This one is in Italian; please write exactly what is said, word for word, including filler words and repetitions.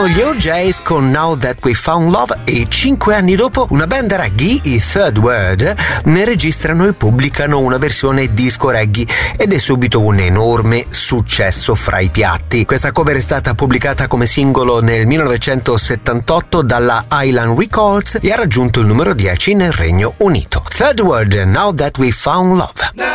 Erano gli O Js con Now That We Found Love e cinque anni dopo una band reggae, i Third Word, ne registrano e pubblicano una versione disco reggae ed è subito un enorme successo fra i piatti. Questa cover è stata pubblicata come singolo nel millenovecentosettantotto dalla Island Records e ha raggiunto il numero dieci nel Regno Unito. Third Word, Now That We Found Love.